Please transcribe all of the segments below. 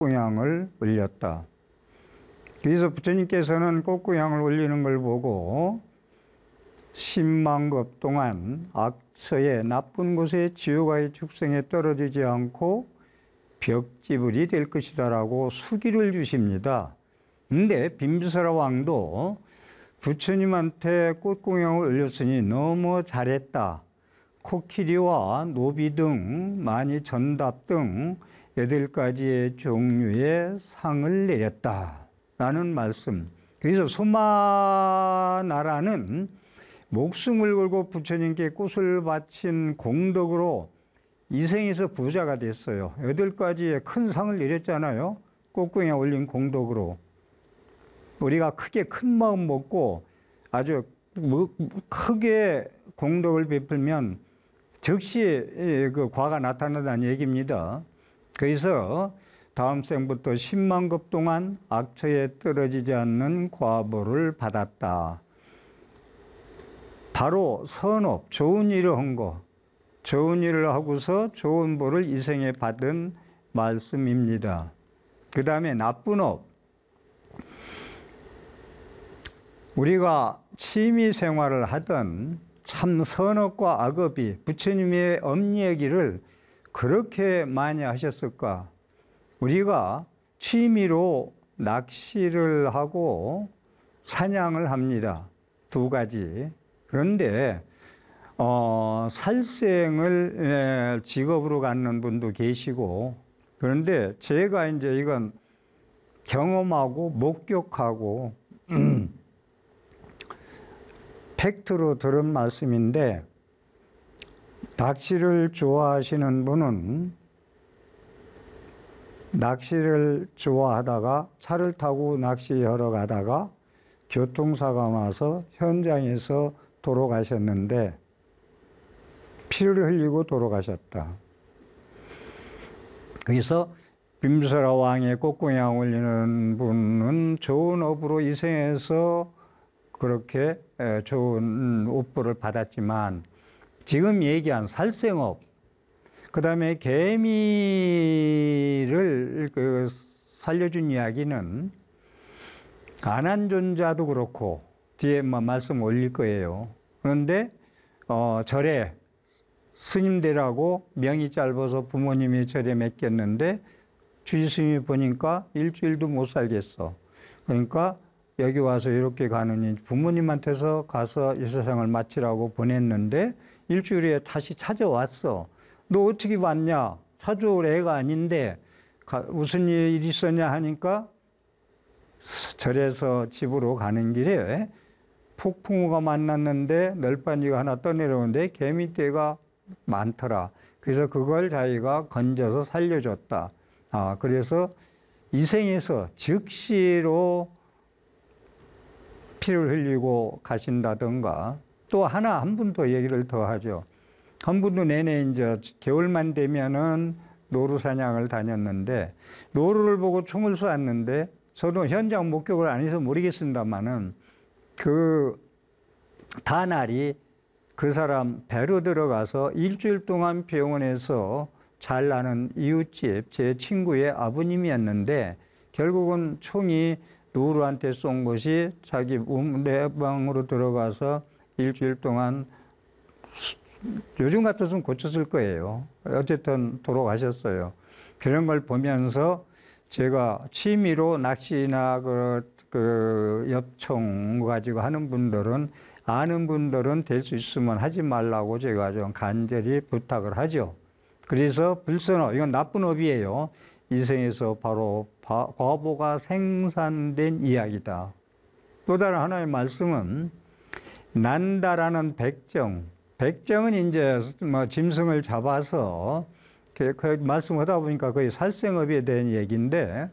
꽃공양을 올렸다. 그래서 부처님께서는 꽃공양을 올리는 걸 보고 10만급 동안 악처에 나쁜 곳에 지옥의 축생에 떨어지지 않고 벽지불이 될 것이다라고 수기를 주십니다. 근데 빈비사라 왕도 부처님한테 꽃공양을 올렸으니 너무 잘했다. 코끼리와 노비 등 많이 전답 등 8가지의 종류의 상을 내렸다 라는 말씀. 그래서 수마나라는 목숨을 걸고 부처님께 꽃을 바친 공덕으로 이생에서 부자가 됐어요. 8가지의 큰 상을 내렸잖아요. 꽃공양 올린 공덕으로. 우리가 크게 큰 마음 먹고 아주 크게 공덕을 베풀면 즉시 그 과가 나타난다는 얘기입니다. 그래서 다음 생부터 10만급 동안 악처에 떨어지지 않는 과보를 받았다. 바로 선업, 좋은 일을 한 거, 좋은 일을 하고서 좋은 보를 이 생에 받은 말씀입니다. 그 다음에 나쁜 업. 우리가 취미 생활을 하던 참 선업과 악업이 부처님의 업얘기를 그렇게 많이 하셨을까? 우리가 취미로 낚시를 하고 사냥을 합니다. 2가지. 그런데 살생을 직업으로 갖는 분도 계시고, 그런데 제가 이제 이건 경험하고 목격하고 팩트로 들은 말씀인데, 낚시를 좋아하시는 분은 낚시를 좋아하다가 차를 타고 낚시하러 가다가 교통사고가 나서 현장에서 돌아가셨는데 피를 흘리고 돌아가셨다. 그래서 빈비사라 왕의 꽃공양 올리는 분은 좋은 업으로 이 생에서 그렇게 좋은 업보를 받았지만, 지금 얘기한 살생업, 그 다음에 개미를 살려준 이야기는 안한존자도 그렇고 뒤에 말씀 올릴 거예요. 그런데 절에 스님들하고 명이 짧아서 부모님이 절에 맡겼는데 주지스님이 보니까 일주일도 못 살겠어. 그러니까 여기 와서 이렇게 가느니 부모님한테서 가서 이 세상을 마치라고 보냈는데 일주일에 다시 찾아왔어. 너 어떻게 왔냐? 찾아올 애가 아닌데 무슨 일이 있었냐 하니까 절에서 집으로 가는 길에 폭풍우가 만났는데 널빤지가 하나 떠내려오는데 개미떼가 많더라. 그래서 그걸 자기가 건져서 살려줬다. 그래서 이 생에서 즉시로 피를 흘리고 가신다던가, 또 한 분 더 얘기를 더 하죠. 한 분도 내내 이제 겨울만 되면은 노루 사냥을 다녔는데 노루를 보고 총을 쏘았는데, 저도 현장 목격을 안 해서 모르겠습니다만은 그 다날이 그 사람 배로 들어가서 일주일 동안 병원에서 잘 나는 이웃집 제 친구의 아버님이었는데, 결국은 총이 노루한테 쏜 것이 자기 내방으로 들어가서 일주일 동안, 요즘 같았으면 고쳤을 거예요. 어쨌든 돌아가셨어요. 그런 걸 보면서 제가 취미로 낚시나 그 엽총 가지고 하는 분들은, 아는 분들은 될 수 있으면 하지 말라고 제가 좀 간절히 부탁을 하죠. 그래서 불선업, 이건 나쁜 업이에요. 이 생에서 바로 과보가 생산된 이야기다. 또 다른 하나의 말씀은 난다라는 백정. 백정은 이제 뭐 짐승을 잡아서 그 말씀하다 보니까 거의 살생업에 대한 얘기인데,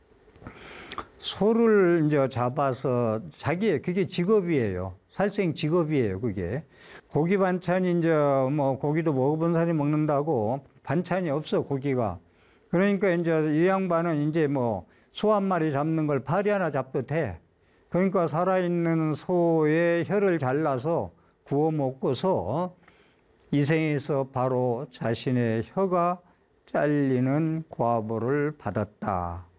소를 이제 잡아서 그게 직업이에요. 살생 직업이에요, 그게. 고기 반찬이 이제 뭐 고기도 먹어본 사람이 먹는다고 반찬이 없어, 고기가. 그러니까 이제 이 양반은 이제 뭐 소 한 마리 잡는 걸 파리 하나 잡도 돼. 그러니까 살아있는 소의 혀를 잘라서 구워 먹고서 이 생에서 바로 자신의 혀가 잘리는 과보를 받았다.